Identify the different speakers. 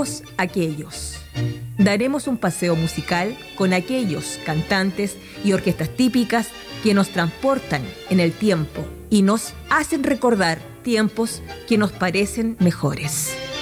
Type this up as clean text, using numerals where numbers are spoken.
Speaker 1: todos aquellos. Daremos un paseo musical con aquellos cantantes y orquestas típicas que nos transportan en el tiempo y nos hacen recordar tiempos que nos parecen mejores.